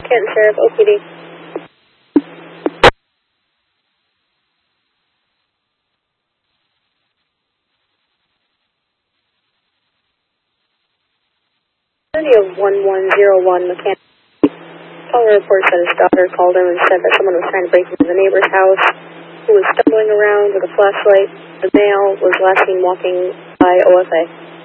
Canton Sheriff, OPD. Of 1101 Mechanic. Caller reports that his daughter called him and said that someone was trying to break into the neighbor's house, who was stumbling around with a flashlight. The male was last seen walking by OFA.